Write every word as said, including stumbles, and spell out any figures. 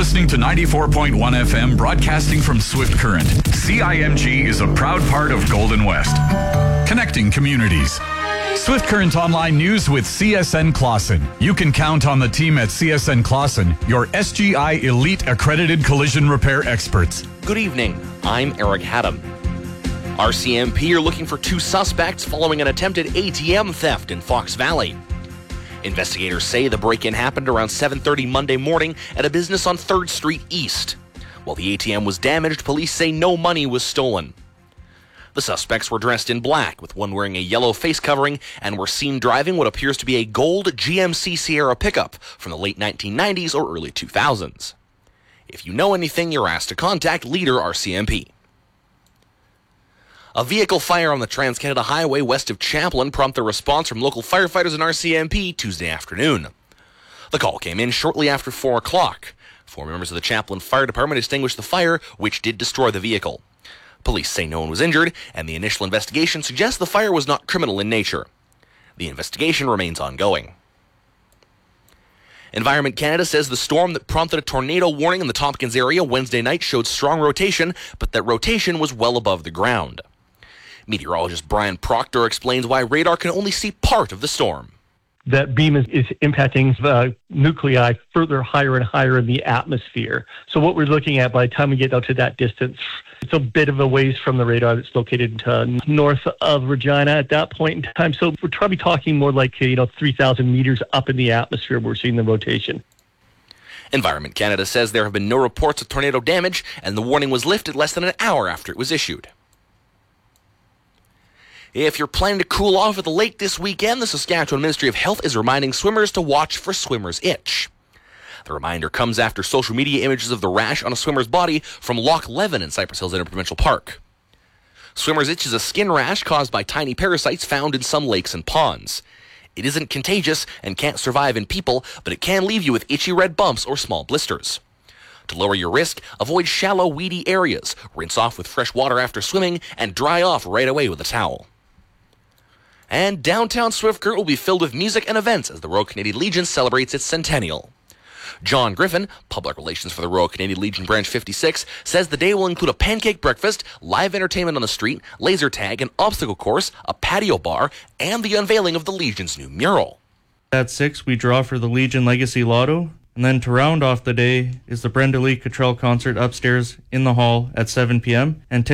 listening to ninety-four point one F M, broadcasting from Swift Current. C I M G is a proud part of Golden West, connecting communities. Swift Current Online News with C S N Clausen. You can count on the team at C S N Clausen, your S G I Elite Accredited Collision Repair experts. Good evening. I'm Eric Haddam. R C M P are looking for two suspects following an attempted A T M theft in Fox Valley. Investigators say the break-in happened around seven thirty Monday morning at a business on third Street East. While the A T M was damaged, police say no money was stolen. The suspects were dressed in black, with one wearing a yellow face covering, and were seen driving what appears to be a gold G M C Sierra pickup from the late nineteen nineties or early two thousands. If you know anything, you're asked to contact Leader R C M P. A vehicle fire on the Trans-Canada Highway west of Champlin prompted a response from local firefighters and R C M P Tuesday afternoon. The call came in shortly after four o'clock. Four members of the Champlin Fire Department extinguished the fire, which did destroy the vehicle. Police say no one was injured, and the initial investigation suggests the fire was not criminal in nature. The investigation remains ongoing. Environment Canada says the storm that prompted a tornado warning in the Tompkins area Wednesday night showed strong rotation, but that rotation was well above the ground. Meteorologist Brian Proctor explains why radar can only see part of the storm. That beam is, is impacting the nuclei further higher and higher in the atmosphere. So what we're looking at by the time we get out to that distance, it's a bit of a ways from the radar that's located uh, north of Regina at that point in time. So we're probably talking more like, you know, three thousand meters up in the atmosphere we're seeing the rotation. Environment Canada says there have been no reports of tornado damage, and the warning was lifted less than an hour after it was issued. If you're planning to cool off at the lake this weekend, the Saskatchewan Ministry of Health is reminding swimmers to watch for swimmer's itch. The reminder comes after social media images of the rash on a swimmer's body from Loch Leven in Cypress Hills Interprovincial Park. Swimmer's itch is a skin rash caused by tiny parasites found in some lakes and ponds. It isn't contagious and can't survive in people, but it can leave you with itchy red bumps or small blisters. To lower your risk, avoid shallow, weedy areas, rinse off with fresh water after swimming, and dry off right away with a towel. And downtown Swift Current will be filled with music and events as the Royal Canadian Legion celebrates its centennial. John Griffin, Public Relations for the Royal Canadian Legion Branch fifty-six, says the day will include a pancake breakfast, live entertainment on the street, laser tag, an obstacle course, a patio bar, and the unveiling of the Legion's new mural. At six, we draw for the Legion Legacy Lotto, and then to round off the day is the Brenda Lee Cottrell concert upstairs in the hall at seven p.m. and